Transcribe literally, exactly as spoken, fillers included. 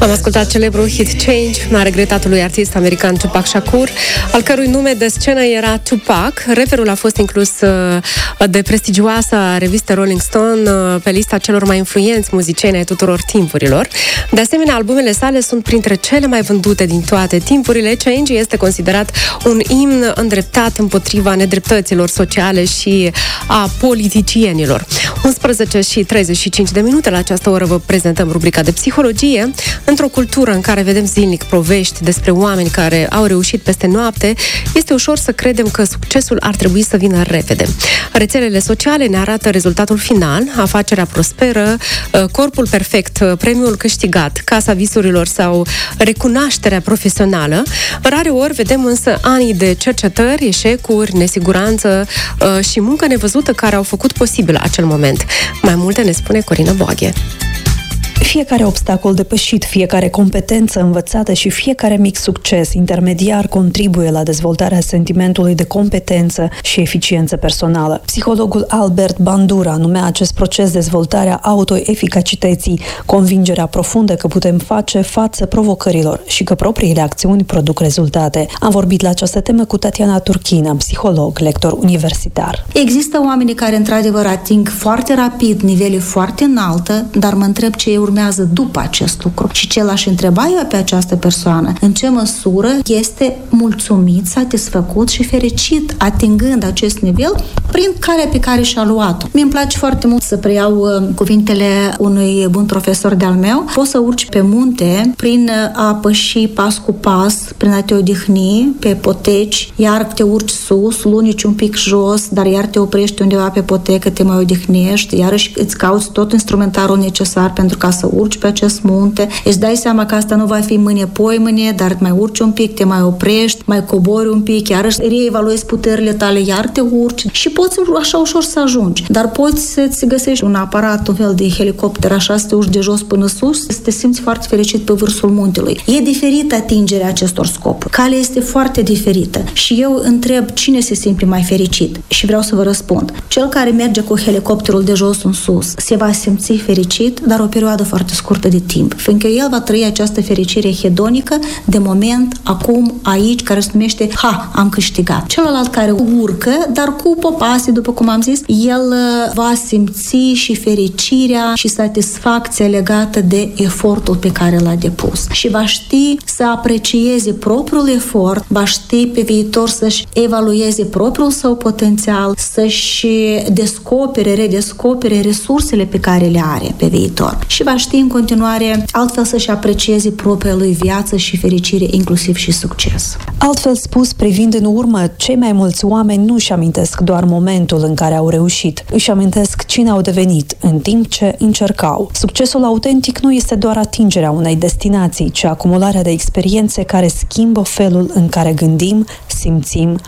Am ascultat celebrul hit Change, a regretatului artist american Tupac Shakur, al cărui nume de scenă era Tupac. Rapperul a fost inclus de prestigioasa revistă Rolling Stone pe lista celor mai influenți muzicieni ai tuturor timpurilor. De asemenea, albumele sale sunt printre cele mai vândute din toate timpurile. Change este considerat un imn îndreptat împotriva nedreptăților sociale și a politicienilor. unsprezece și treizeci și cinci de minute, la această oră vă prezentăm rubrica de psihologie. Într-o cultură în care vedem zilnic povești despre oameni care au reușit peste noapte, este ușor să credem că succesul ar trebui să vină repede. Rețelele sociale ne arată rezultatul final, afacerea prosperă, corpul perfect, premiul câștigat, casa visurilor sau recunoașterea profesională. Rare ori vedem însă ani de cercetări, eșecuri, nesiguranță și muncă nevăzută care au făcut posibil acel moment. Mai multe ne spune Corina Boaghe. Fiecare obstacol depășit, fiecare competență învățată și fiecare mic succes intermediar contribuie la dezvoltarea sentimentului de competență și eficiență personală. Psihologul Albert Bandura numea acest proces dezvoltarea autoeficacității, convingerea profundă că putem face față provocărilor și că propriile acțiuni produc rezultate. Am vorbit la această temă cu Tatiana Turchină, psiholog, lector universitar. Există oameni care într-adevăr ating foarte rapid nivele foarte înalte, dar mă întreb ce urmează după acest lucru. Și ce l-aș întreba eu pe această persoană, în ce măsură este mulțumit, satisfăcut și fericit atingând acest nivel prin calea pe care și-a luat-o. Mi-mi place foarte mult să preiau uh, cuvintele unui bun profesor de-al meu. Poți să urci pe munte prin a păși pas cu pas, prin a te odihni pe poteci, iar te urci sus, lunici un pic jos, dar iar te oprești undeva pe potecă, te mai odihnești, iarăși îți cauți tot instrumentarul necesar pentru ca să urci pe acest munte. Îți dai seama că asta nu va fi mâine, poi mâine, dar mai urci un pic, te mai oprești, mai cobori un pic, iarăși reevaluezi puterile tale, iar te urci și poți așa ușor să ajungi. Dar poți să-ți găsești un aparat, un fel de helicopter, așa să te urci de jos până sus, să te simți foarte fericit pe vârful muntelui. E diferită atingerea acestor scopuri. Calea este foarte diferită și eu întreb cine se simte mai fericit și vreau să vă răspund. Cel care merge cu helicopterul de jos în sus se va simți fericit, dar o perioadă foarte scurtă de timp, fiindcă el va trăi această fericire hedonică de moment, acum, aici, care se numește ha, am câștigat. Celălalt care urcă, dar cu popase, după cum am zis, el va simți și fericirea și satisfacția legată de efortul pe care l-a depus. Și va ști să aprecieze propriul efort, va ști pe viitor să-și evalueze propriul său potențial, să-și descopere, redescopere resursele pe care le are pe viitor. Și va ști în continuare altfel să-și aprecieze propria lui viață și fericire, inclusiv și succes. Altfel spus, privind în urmă, cei mai mulți oameni nu își amintesc doar momentul în care au reușit, își amintesc cine au devenit în timp ce încercau. Succesul autentic nu este doar atingerea unei destinații, ci acumularea de experiențe care schimbă felul în care gândim, simțim,